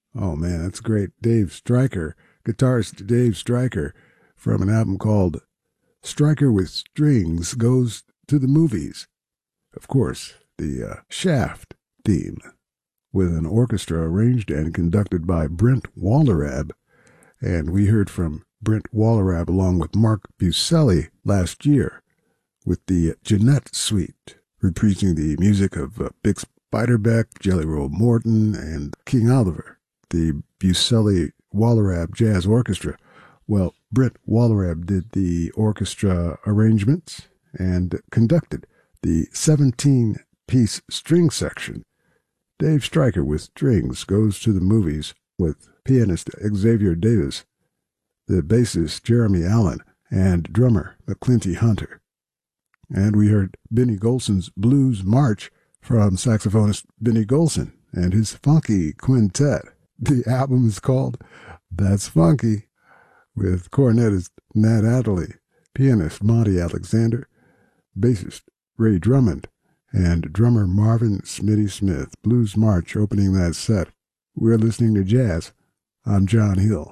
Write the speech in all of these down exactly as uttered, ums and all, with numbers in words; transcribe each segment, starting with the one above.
Oh man, that's great. Dave Stryker, guitarist Dave Stryker, from an album called Stryker with Strings Goes to the Movies. Of course, the uh, Shaft theme, with an orchestra arranged and conducted by Brent Wallerab. And we heard from Brent Wallerab along with Mark Buselli last year with the Jeanette Suite, reprising the music of uh, Bix Beiderbecke, Jelly Roll Morton, and King Oliver, the Buselli Wallerab Jazz Orchestra. Well, Brent Wallerab did the orchestra arrangements and conducted the seventeen-piece string section. Dave Stryker with strings goes to the movies with pianist Xavier Davis, the bassist Jeremy Allen, and drummer McClinty Hunter. And we heard Benny Golson's Blues March from saxophonist Benny Golson and his funky quintet. The album is called That's Funky, with cornetist Nat Adderley, pianist Monty Alexander, bassist Ray Drummond, and drummer Marvin Smitty Smith. Blues March opening that set. We're listening to jazz. I'm John Hill.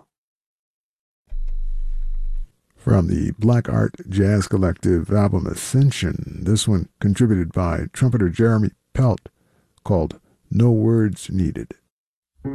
From the Black Art Jazz Collective album Ascension, this one contributed by trumpeter Jeremy Pelt, called No Words Needed.